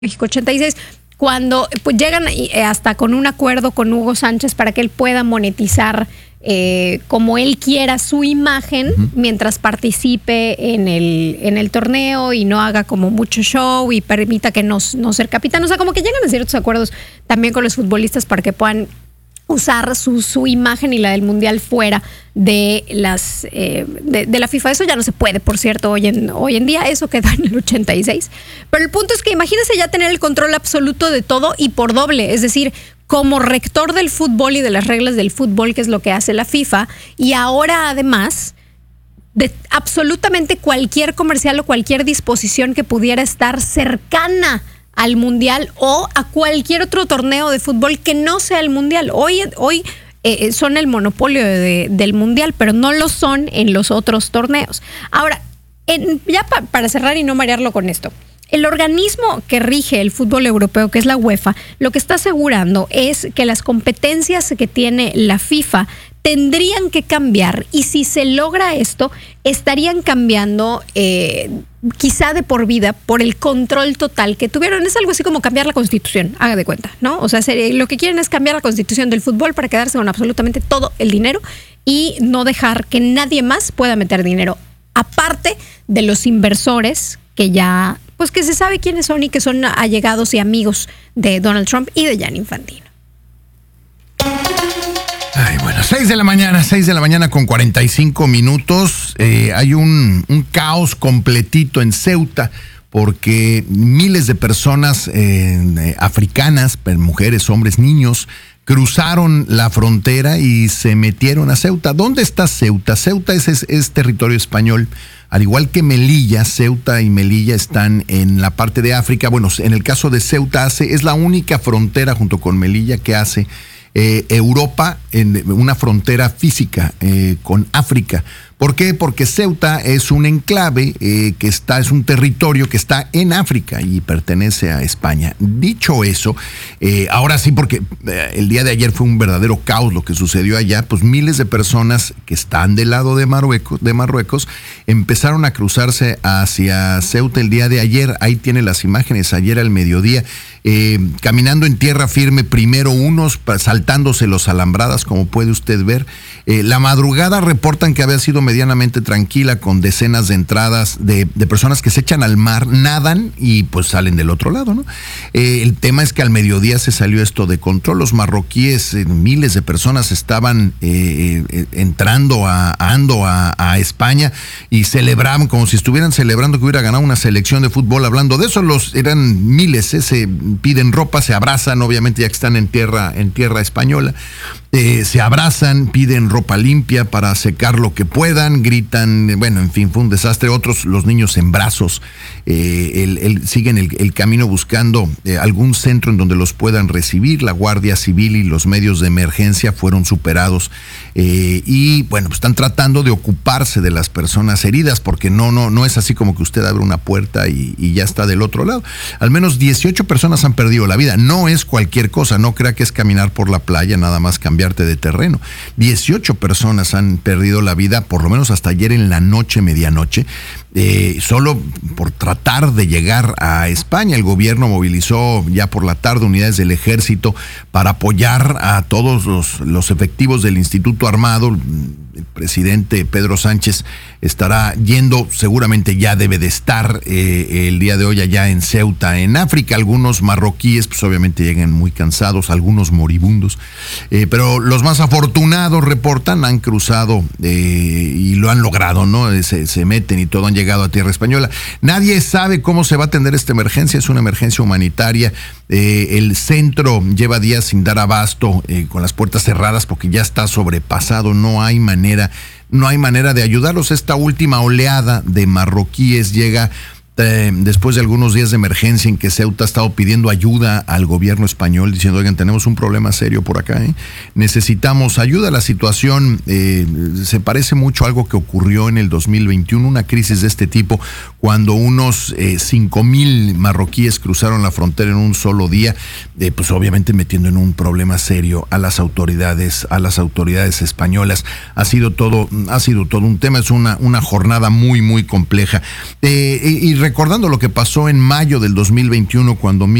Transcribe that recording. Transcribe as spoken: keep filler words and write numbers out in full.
México ochenta y seis, cuando pues, llegan hasta con un acuerdo con Hugo Sánchez para que él pueda monetizar eh, como él quiera su imagen uh-huh. mientras participe en el, en el torneo y no haga como mucho show y permita que no, no ser capitán. O sea, como que llegan a ciertos acuerdos también con los futbolistas para que puedan usar su, su imagen y la del Mundial fuera de las eh, de, de la FIFA. Eso ya no se puede, por cierto, hoy en, hoy en día. Eso quedó en el ochenta y seis. Pero el punto es que imagínense ya tener el control absoluto de todo y por doble. Es decir, como rector del fútbol y de las reglas del fútbol, que es lo que hace la FIFA, y ahora además de absolutamente cualquier comercial o cualquier disposición que pudiera estar cercana al Mundial o a cualquier otro torneo de fútbol que no sea el Mundial. Hoy, hoy eh, son el monopolio de, del Mundial, pero no lo son en los otros torneos. Ahora, en, ya pa, para cerrar y no marearlo con esto, el organismo que rige el fútbol europeo, que es la UEFA, lo que está asegurando es que las competencias que tiene la FIFA tendrían que cambiar, y si se logra esto, estarían cambiando eh, quizá de por vida por el control total que tuvieron. Es algo así como cambiar la Constitución, haga de cuenta, ¿no? O sea, sería, lo que quieren es cambiar la Constitución del fútbol para quedarse con absolutamente todo el dinero y no dejar que nadie más pueda meter dinero, aparte de los inversores que ya, pues que se sabe quiénes son y que son allegados y amigos de Donald Trump y de Gianni Infantino. Ay, bueno, seis de la mañana, seis de la mañana con cuarenta y cinco minutos. Eh, hay un, un caos completito en Ceuta porque miles de personas eh, africanas, mujeres, hombres, niños, cruzaron la frontera y se metieron a Ceuta. ¿Dónde está Ceuta? Ceuta es, es, es territorio español. Al igual que Melilla, Ceuta y Melilla están en la parte de África. Bueno, en el caso de Ceuta hace, es la única frontera junto con Melilla que hace Eh, Europa en una frontera física eh, con África. ¿Por qué? Porque Ceuta es un enclave eh, que está, es un territorio que está en África y pertenece a España. Dicho eso, eh, ahora sí, porque eh, el día de ayer fue un verdadero caos lo que sucedió allá, pues miles de personas que están del lado de Marruecos, de Marruecos empezaron a cruzarse hacia Ceuta el día de ayer. Ahí tiene las imágenes, ayer al mediodía, eh, caminando en tierra firme, primero unos saltándose los alambradas, como puede usted ver. Eh, la madrugada reportan que había sido medianamente tranquila, con decenas de entradas de, de personas que se echan al mar, nadan y pues salen del otro lado, ¿no? Eh, el tema es que al mediodía se salió esto de control. Los marroquíes, eh, miles de personas estaban eh, eh, entrando a, ando a, a España y celebraban como si estuvieran celebrando que hubiera ganado una selección de fútbol. Hablando de eso, los eran miles, eh, se piden ropa, se abrazan, obviamente ya que están en tierra, en tierra española. Eh, se abrazan, piden ropa limpia para secar lo que puedan, gritan, bueno, en fin, fue un desastre. Otros, los niños en brazos, eh, el, el, siguen el, el camino buscando eh, algún centro en donde los puedan recibir. La Guardia Civil y los medios de emergencia fueron superados eh, y, bueno, pues están tratando de ocuparse de las personas heridas, porque no, no, no es así como que usted abre una puerta y, y ya está del otro lado. Al menos dieciocho personas han perdido la vida. No es cualquier cosa, no crea que es caminar por la playa, nada más cambiar de terreno. dieciocho personas han perdido la vida, por lo menos hasta ayer en la noche, medianoche, eh, solo por tratar de llegar a España. El gobierno movilizó ya por la tarde unidades del ejército para apoyar a todos los, los efectivos del Instituto Armado. El presidente Pedro Sánchez estará yendo, seguramente ya debe de estar eh, el día de hoy allá en Ceuta, en África. Algunos marroquíes pues obviamente llegan muy cansados, algunos moribundos, eh, pero los más afortunados, reportan, han cruzado eh, y lo han logrado, ¿no? Se, se meten y todo, han llegado a tierra española. Nadie sabe cómo se va a atender esta emergencia, es una emergencia humanitaria. Eh, el centro lleva días sin dar abasto, eh, con las puertas cerradas porque ya está sobrepasado, no hay manera, no hay manera de ayudarlos. Esta última oleada de marroquíes llega eh, después de algunos días de emergencia en que Ceuta ha estado pidiendo ayuda al gobierno español, diciendo, oigan, tenemos un problema serio por acá, ¿eh? necesitamos ayuda. La situación eh, se parece mucho a algo que ocurrió en el dos mil veintiuno, una crisis de este tipo, cuando unos eh, cinco mil marroquíes cruzaron la frontera en un solo día, eh, pues obviamente metiendo en un problema serio a las autoridades, a las autoridades españolas. Ha sido todo, ha sido todo un tema, es una, una jornada muy, muy compleja. Eh, y recordando lo que pasó en mayo del dos mil veintiuno cuando